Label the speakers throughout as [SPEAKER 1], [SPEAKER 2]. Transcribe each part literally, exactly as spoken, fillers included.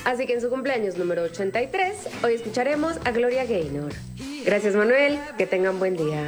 [SPEAKER 1] Así que en su cumpleaños número ochenta y tres, hoy escucharemos a Gloria Gaynor. Gracias, Manuel, que tengan buen día.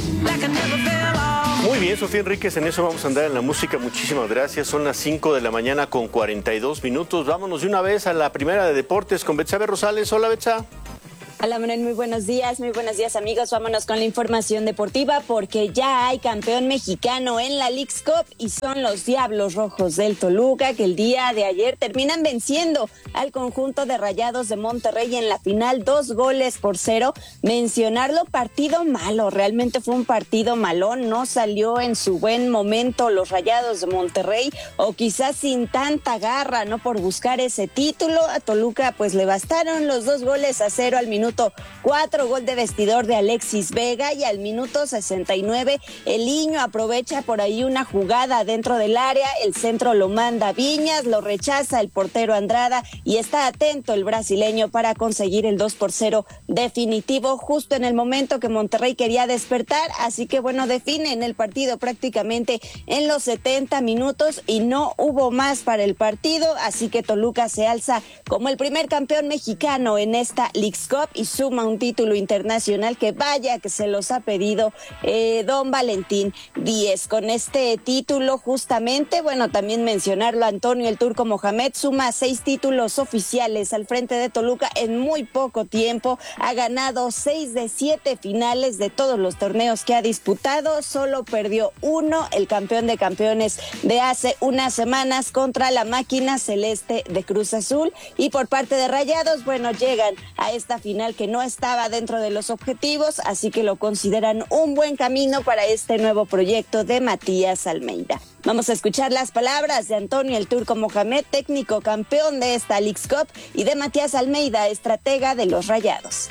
[SPEAKER 2] Muy bien, Sofía Enríquez, en eso vamos a andar en la música. Muchísimas gracias. Son las cinco de la mañana con cuarenta y dos minutos. Vámonos de una vez a la primera de deportes con Betsabe Rosales. Hola, Betsa.
[SPEAKER 3] Hola, Manuel, muy buenos días, muy buenos días, amigos. Vámonos con la información deportiva porque ya hay campeón mexicano en la Leagues Cup y son los Diablos Rojos del Toluca, que el día de ayer terminan venciendo al conjunto de Rayados de Monterrey en la final, dos goles por cero. Mencionarlo, partido malo, realmente fue un partido malón, no salió en su buen momento los Rayados de Monterrey, o quizás sin tanta garra, ¿no?, por buscar ese título. A Toluca pues le bastaron los dos goles a cero al minuto cuatro, gol de vestidor de Alexis Vega, y al minuto sesenta y nueve el Iño aprovecha por ahí una jugada dentro del área, el centro lo manda Viñas, lo rechaza el portero Andrada y está atento el brasileño para conseguir el dos por cero definitivo justo en el momento que Monterrey quería despertar. Así que bueno, definen el partido prácticamente en los setenta minutos y no hubo más para el partido, así que Toluca se alza como el primer campeón mexicano en esta Leagues Cup y suma un título internacional que vaya que se los ha pedido eh, don Valentín Díez. Con este título justamente, bueno, también mencionarlo, Antonio el Turco Mohamed suma seis títulos oficiales al frente de Toluca en muy poco tiempo, ha ganado seis de siete finales de todos los torneos que ha disputado, solo perdió uno, el campeón de campeones de hace unas semanas contra la máquina celeste de Cruz Azul. Y por parte de Rayados, bueno, llegan a esta final que no estaba dentro de los objetivos, así que lo consideran un buen camino para este nuevo proyecto de Matías Almeida. Vamos a escuchar las palabras de Antonio el Turco Mohamed, técnico campeón de esta Leagues Cup, y de Matías Almeida, estratega de los Rayados.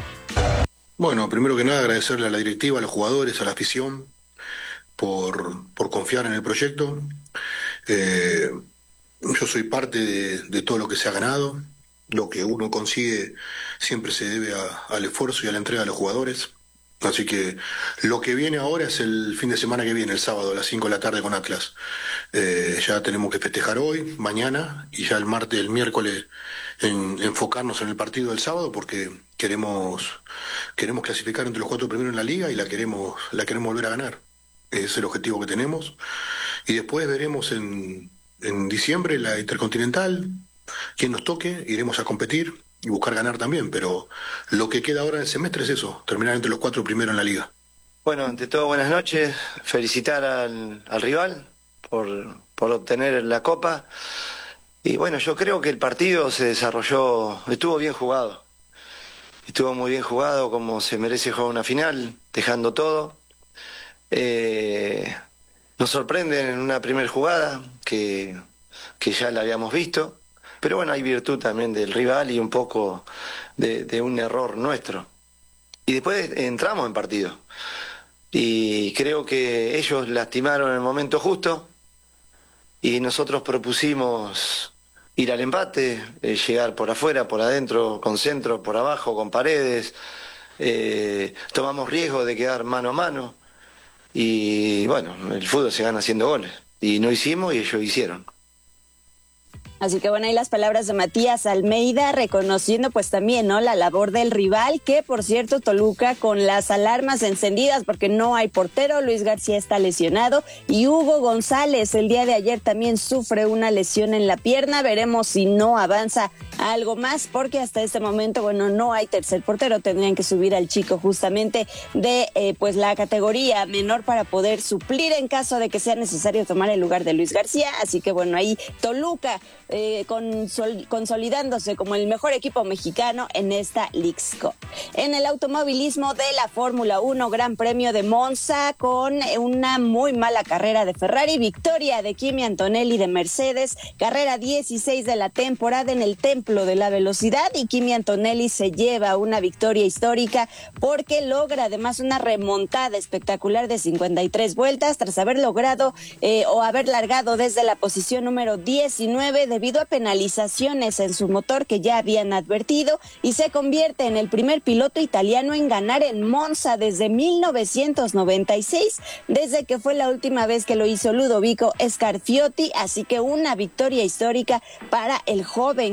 [SPEAKER 4] Bueno, primero que nada agradecerle a la directiva, a los jugadores, a la afición por, por confiar en el proyecto. Eh, yo soy parte de, de todo lo que se ha ganado. Lo que uno consigue siempre se debe a, al esfuerzo y a la entrega de los jugadores. Así que lo que viene ahora es el fin de semana que viene, el sábado a las cinco de la tarde con Atlas. Eh, ya tenemos que festejar hoy, mañana, y ya el martes, el miércoles, en, enfocarnos en el partido del sábado, porque queremos queremos clasificar entre los cuatro primeros en la liga y la queremos la queremos volver a ganar. Ese es el objetivo que tenemos. Y después veremos en, en diciembre la Intercontinental. Quien nos toque, iremos a competir y buscar ganar también, pero lo que queda ahora en el semestre es eso, terminar entre los cuatro primeros en la liga.
[SPEAKER 5] Bueno, ante todo, buenas noches, felicitar al, al rival por, por obtener la copa, y bueno, yo creo que el partido se desarrolló, estuvo bien jugado, estuvo muy bien jugado como se merece jugar una final, dejando todo. Eh, nos sorprenden en una primera jugada que, que ya la habíamos visto. Pero bueno, hay virtud también del rival y un poco de, de un error nuestro. Y después entramos en partido. Y creo que ellos lastimaron en el momento justo y nosotros propusimos ir al empate, eh, llegar por afuera, por adentro, con centro, por abajo, con paredes. Eh, tomamos riesgo de quedar mano a mano. Y bueno, el fútbol se gana haciendo goles. Y no hicimos y ellos hicieron.
[SPEAKER 3] Así que bueno, ahí las palabras de Matías Almeida, reconociendo pues también, ¿no?, la labor del rival, que por cierto Toluca con las alarmas encendidas porque no hay portero, Luis García está lesionado y Hugo González el día de ayer también sufre una lesión en la pierna. Veremos si no avanza algo más, porque hasta este momento, bueno, no hay tercer portero, tendrían que subir al chico justamente de eh, pues la categoría menor para poder suplir en caso de que sea necesario tomar el lugar de Luis García. Así que bueno, ahí Toluca Eh, consol- consolidándose como el mejor equipo mexicano en esta Leagues Cup. En el automovilismo de la Fórmula uno, Gran Premio de Monza, con una muy mala carrera de Ferrari, victoria de Kimi Antonelli de Mercedes, carrera dieciséis de la temporada en el Templo de la Velocidad, y Kimi Antonelli se lleva una victoria histórica porque logra además una remontada espectacular de cincuenta y tres vueltas tras haber logrado eh, o haber largado desde la posición número diecinueve de debido a penalizaciones en su motor que ya habían advertido, y se convierte en el primer piloto italiano en ganar en Monza desde mil novecientos noventa y seis, desde que fue la última vez que lo hizo Ludovico Scarfiotti. Así que una victoria histórica para el joven Kimi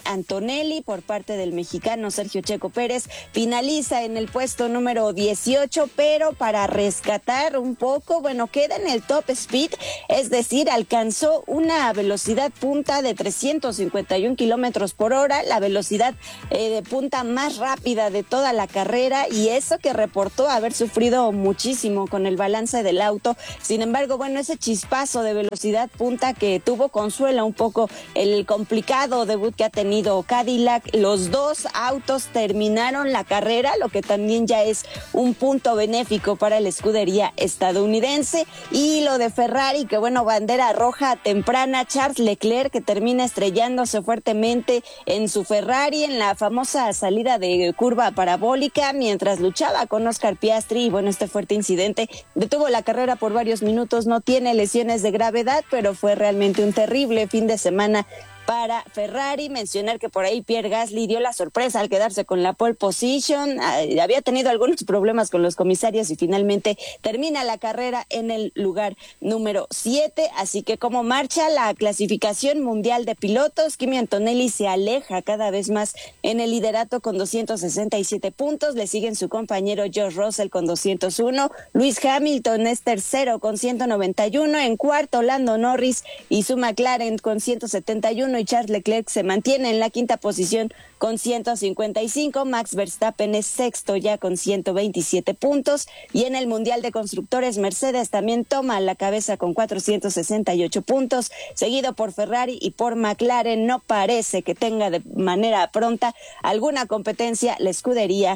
[SPEAKER 3] Antonelli por parte del mexicano Sergio Checo Pérez finaliza en el puesto número dieciocho, pero para rescatar un poco, bueno, queda en el top speed, es decir, alcanzó una velocidad punta de trescientos cincuenta y un kilómetros por hora, la velocidad eh, de punta más rápida de toda la carrera, y eso que reportó haber sufrido muchísimo con el balance del auto. Sin embargo, bueno, ese chispazo de velocidad punta que tuvo consuela un poco el complicado debut que ha tenido Cadillac. Los dos autos terminaron la carrera, lo que también ya es un punto benéfico para la escudería estadounidense. Y lo de Ferrari, que bueno, bandera roja temprana, Charles Leclerc, que termina estrellándose fuertemente en su Ferrari en la famosa salida de curva parabólica mientras luchaba con Oscar Piastri, y bueno, este fuerte incidente detuvo la carrera por varios minutos. No tiene lesiones de gravedad, pero fue realmente un terrible fin de semana para Ferrari. Mencionar que por ahí Pierre Gasly dio la sorpresa al quedarse con la pole position. Había tenido algunos problemas con los comisarios y finalmente termina la carrera en el lugar número siete. Así que como marcha la clasificación mundial de pilotos, Kimi Antonelli se aleja cada vez más en el liderato con doscientos sesenta y siete puntos. Le siguen su compañero George Russell con doscientos uno. Lewis Hamilton es tercero con ciento noventa y uno. En cuarto, Lando Norris y su McLaren con ciento setenta y uno. Y Charles Leclerc se mantiene en la quinta posición con ciento cincuenta y cinco. Max Verstappen es sexto ya con ciento veintisiete puntos. Y en el Mundial de Constructores, Mercedes también toma la cabeza con cuatrocientos sesenta y ocho puntos, seguido por Ferrari y por McLaren. No parece que tenga de manera pronta alguna competencia la escudería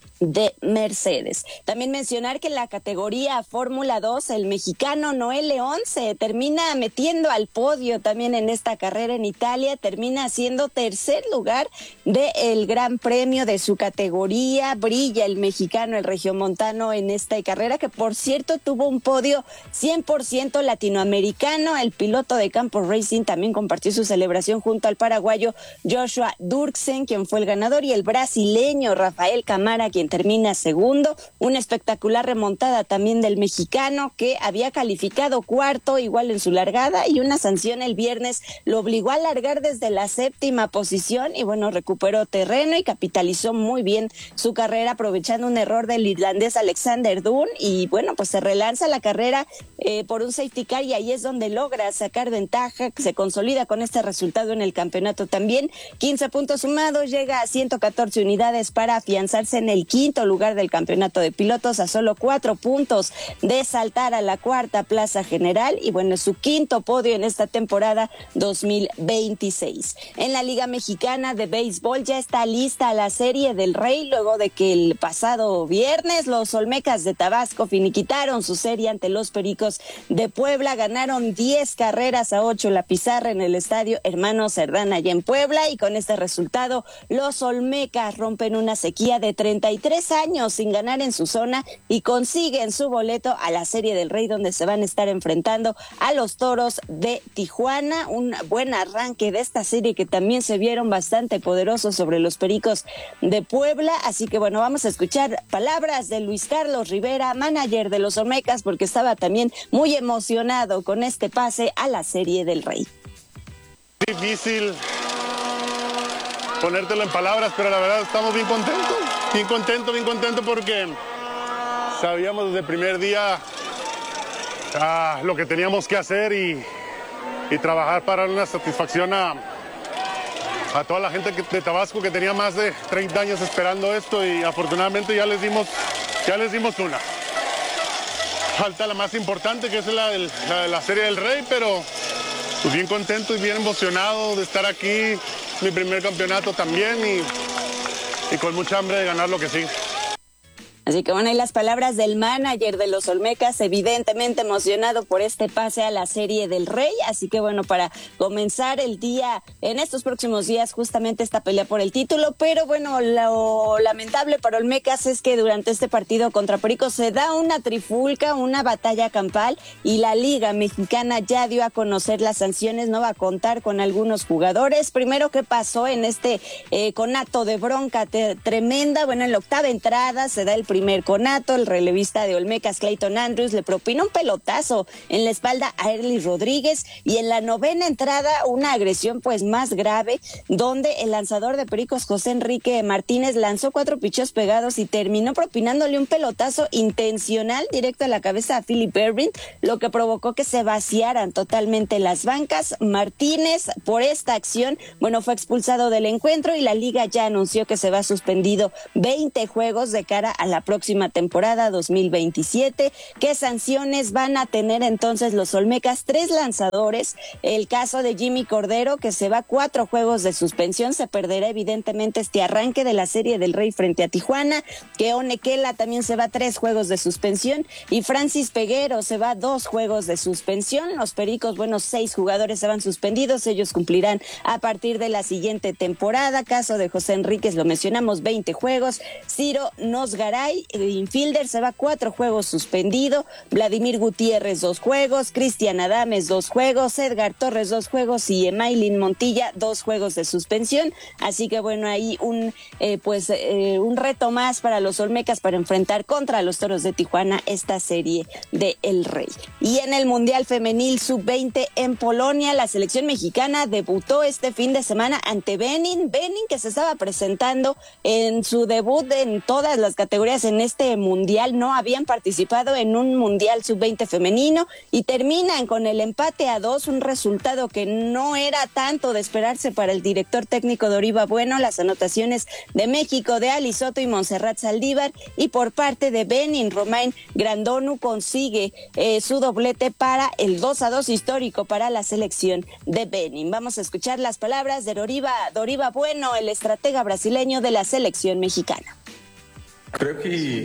[SPEAKER 3] de Mercedes. También mencionar que en la categoría Fórmula dos, el mexicano Noel León se termina metiendo al podio también en esta carrera en Italia, termina siendo tercer lugar del Gran Premio de su categoría. Brilla el mexicano, el regiomontano, en esta carrera, que por cierto tuvo un podio cien por ciento latinoamericano. El piloto de Campos Racing también compartió su celebración junto al paraguayo Joshua Durksen, quien fue el ganador, y el brasileño Rafael Camara, quien termina segundo. Una espectacular remontada también del mexicano, que había calificado cuarto igual en su largada, y una sanción el viernes lo obligó a largar desde la séptima posición, y bueno, recuperó terreno y capitalizó muy bien su carrera aprovechando un error del irlandés Alexander Dunn, y bueno, pues se relanza la carrera eh, por un safety car, y ahí es donde logra sacar ventaja, se consolida con este resultado en el campeonato también. quince puntos sumados, llega a ciento catorce unidades para afianzarse en el quinto lugar del campeonato de pilotos, a solo cuatro puntos de saltar a la cuarta plaza general, y bueno, es su quinto podio en esta temporada dos mil veintiséis. En la Liga Mexicana de Béisbol ya está lista la Serie del Rey, luego de que el pasado viernes los Olmecas de Tabasco finiquitaron su serie ante los Pericos de Puebla, ganaron diez carreras a ocho la pizarra en el estadio Hermano Cerdán allá en Puebla, y con este resultado los Olmecas rompen una sequía de treinta y tres años sin ganar en su zona y consiguen su boleto a la Serie del Rey, donde se van a estar enfrentando a los Toros de Tijuana. Un buen arranque de esta serie, que también se vieron bastante poderosos sobre los Pericos de Puebla. Así que bueno, vamos a escuchar palabras de Luis Carlos Rivera, manager de los Olmecas, porque estaba también muy emocionado con este pase a la Serie del Rey.
[SPEAKER 6] Difícil ponértelo en palabras, pero la verdad estamos bien contentos, bien contentos, bien contentos porque sabíamos desde el primer día ah, lo que teníamos que hacer y, y trabajar para dar una satisfacción a, a toda la gente que, de Tabasco, que tenía más de treinta años esperando esto, y afortunadamente ya les dimos, ya les dimos una. Falta la más importante, que es la, del, la de la Serie del Rey, pero pues bien contento y bien emocionado de estar aquí. Mi primer campeonato también, y, y con mucha hambre de ganar lo que sigue.
[SPEAKER 3] Así que bueno, hay las palabras del manager de los Olmecas, evidentemente emocionado por este pase a la Serie del Rey. Así que bueno, para comenzar el día, en estos próximos días, justamente esta pelea por el título. Pero bueno, lo lamentable para Olmecas es que durante este partido contra Pericos se da una trifulca, una batalla campal, y la Liga Mexicana ya dio a conocer las sanciones. No va a contar con algunos jugadores. Primero, ¿qué pasó en este eh, conato de bronca te, tremenda? Bueno, en la octava entrada se da el primer primer conato, el relevista de Olmecas, Clayton Andrews, le propina un pelotazo en la espalda a Erly Rodríguez, y en la novena entrada una agresión pues más grave, donde el lanzador de Pericos, José Enrique Martínez, lanzó cuatro picheos pegados y terminó propinándole un pelotazo intencional directo a la cabeza a Philip Ervin, lo que provocó que se vaciaran totalmente las bancas. Martínez, por esta acción, bueno, fue expulsado del encuentro y la liga ya anunció que se va suspendido veinte juegos de cara a la próxima temporada dos mil veintisiete. ¿Qué sanciones van a tener entonces los Olmecas? Tres lanzadores. El caso de Jimmy Cordero, que se va cuatro juegos de suspensión, se perderá evidentemente este arranque de la Serie del Rey frente a Tijuana. Keone Kela también se va tres juegos de suspensión, y Francis Peguero se va dos juegos de suspensión. Los Pericos, bueno, seis jugadores se van suspendidos, ellos cumplirán a partir de la siguiente temporada. Caso de José Enríquez, lo mencionamos, veinte juegos. Ciro Nosgaray, el infielder, se va cuatro juegos suspendido. Vladimir Gutiérrez, dos juegos. Cristian Adames, dos juegos. Edgar Torres, dos juegos. Y Emailin Montilla, dos juegos de suspensión. Así que bueno, ahí un eh, pues eh, un reto más para los Olmecas para enfrentar contra los Toros de Tijuana esta Serie de El Rey. Y en el Mundial Femenil sub veinte en Polonia, la selección mexicana debutó este fin de semana ante Benin. Benin, que se estaba presentando en su debut en todas las categorías en este mundial, no habían participado en un Mundial sub veinte femenino, y terminan con el empate a dos, un resultado que no era tanto de esperarse para el director técnico Doriva Bueno. Las anotaciones de México de Ali Soto y Montserrat Saldívar, y por parte de Benin, Romain Grandonu consigue eh, su doblete para el dos a dos histórico para la selección de Benin. Vamos a escuchar las palabras de Doriva, Doriva Bueno, el estratega brasileño de la selección mexicana.
[SPEAKER 7] Creo que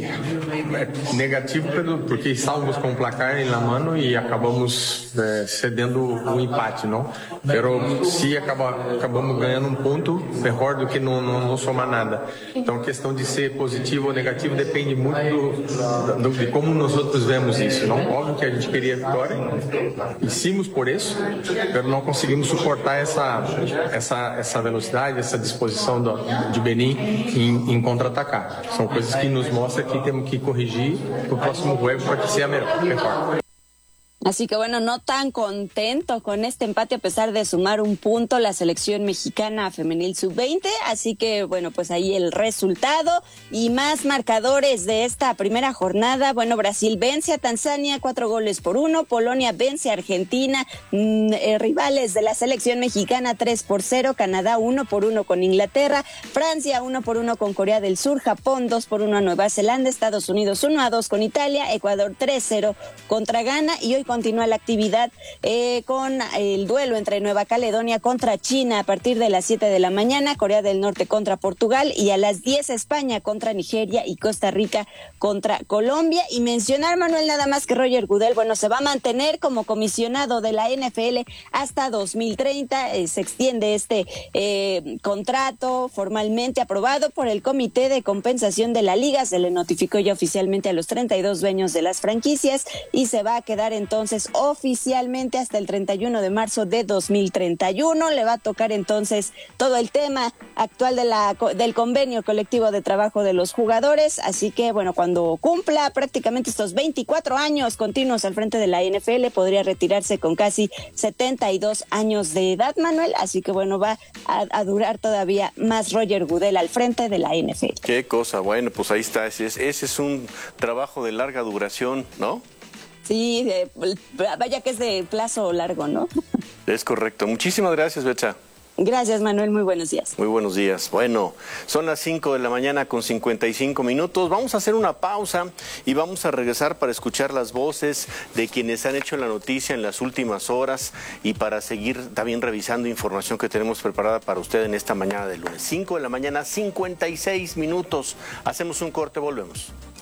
[SPEAKER 7] é negativo porque estávamos com o placar na mão e acabamos é, cedendo o empate, não? Pero se acaba, acabamos ganhando um ponto, melhor do que não, não, não somar nada. Então, a questão de ser positivo ou negativo depende muito do, do, de como nós outros vemos isso, não? Óbvio que a gente queria vitória, hicimos por isso, mas não conseguimos suportar essa, essa, essa velocidade, essa disposição do, de Benin em, em contra-atacar. São coisas que nos mostra que temos que corrigir para o próximo juego para que sea mejor.
[SPEAKER 3] Así que bueno, no tan contento con este empate a pesar de sumar un punto la selección mexicana femenil sub veinte. Así que bueno, pues ahí el resultado y más marcadores de esta primera jornada. Bueno, Brasil vence a Tanzania cuatro goles por uno. Polonia vence a Argentina, mmm, eh, rivales de la selección mexicana tres por cero. Canadá uno por uno con Inglaterra. Francia uno por uno con Corea del Sur. Japón dos por uno a Nueva Zelanda. Estados Unidos uno a dos con Italia. Ecuador tres cero contra Ghana. Y hoy continúa la actividad eh, con el duelo entre Nueva Caledonia contra China a partir de las siete de la mañana, Corea del Norte contra Portugal, y a las diez España contra Nigeria y Costa Rica contra Colombia. Y mencionar, Manuel, nada más que Roger Goodell, bueno, se va a mantener como comisionado de la N F L hasta dos mil treinta. Eh, se extiende este eh, contrato formalmente aprobado por el Comité de Compensación de la Liga. Se le notificó ya oficialmente a los treinta y dos dueños de las franquicias y se va a quedar entonces oficialmente hasta el treinta y uno de marzo de dos mil treinta y uno. Le va a tocar entonces todo el tema actual de la, del convenio colectivo de trabajo de los jugadores. Así que bueno, cuando cumpla prácticamente estos veinticuatro años continuos al frente de la N F L, podría retirarse con casi setenta y dos años de edad, Manuel. Así que bueno, va a, a durar todavía más Roger Goodell al frente de la N F L.
[SPEAKER 2] Qué cosa, bueno, pues ahí está. Ese es, ese es un trabajo de larga duración, ¿no?
[SPEAKER 3] Sí, de, vaya que es de plazo largo, ¿no?
[SPEAKER 2] Es correcto. Muchísimas gracias, Betsa.
[SPEAKER 3] Gracias, Manuel. Muy buenos días.
[SPEAKER 2] Muy buenos días. Bueno, son las cinco de la mañana con cincuenta y cinco minutos. Vamos a hacer una pausa y vamos a regresar para escuchar las voces de quienes han hecho la noticia en las últimas horas y para seguir también revisando información que tenemos preparada para usted en esta mañana de lunes. cinco de la mañana, cincuenta y seis minutos. Hacemos un corte, volvemos.